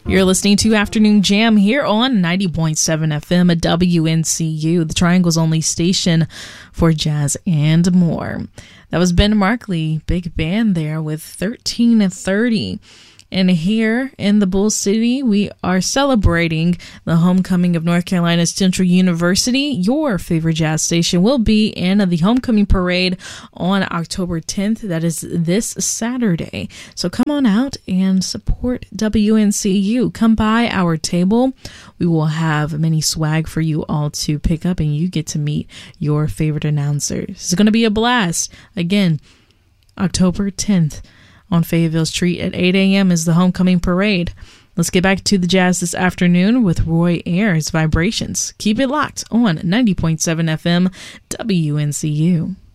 You're listening to Afternoon Jam here on 90.7 FM at WNCU, the Triangle's only station for jazz and more. That was Ben Markley, big band there with 1330. And here in the Bull City, we are celebrating the homecoming of North Carolina Central University. Your favorite jazz station will be in the homecoming parade on October 10th. That is this Saturday. So come on out and support WNCU. Come by our table. We will have many swag for you all to pick up, and you get to meet your favorite announcers. It's going to be a blast. Again, October 10th. On Fayetteville Street at 8 a.m. is the homecoming parade. Let's get back to the jazz this afternoon with Roy Ayers' Vibrations. Keep it locked on 90.7 FM WNCU.